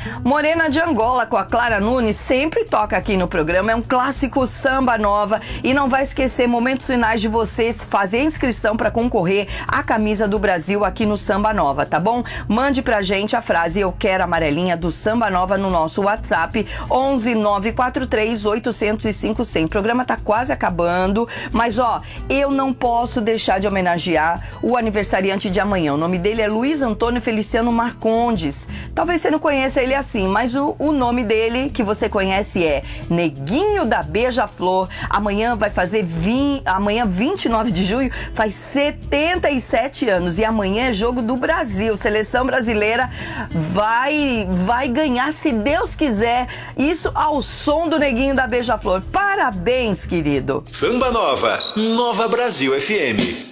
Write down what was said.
Morena de Angola com a Clara Nunes sempre toca aqui no programa, é um clássico samba nova e não vai esquecer momentos finais de vocês fazer a inscrição para concorrer à camisa do Brasil aqui no Samba Nova, tá bom? Mande pra gente a frase "Eu quero amarelinha" do Samba Nova no nosso WhatsApp 11 943 805 100. O programa tá quase acabando, mas ó, eu não posso deixar de homenagear o aniversariante de amanhã. O nome dele é Luiz Antônio Feliciano Marcondes. Talvez você não conheça ele assim, mas o nome dele que você conhece é Neguinho da Beija-Flor. Amanhã vai fazer amanhã 29 de junho faz 77 anos e amanhã é jogo do Brasil. Seleção brasileira vai ganhar, se Deus quiser, isso ao som do Neguinho da Beija-Flor. Parabéns, querido. Samba Nova, Nova Brasil FM.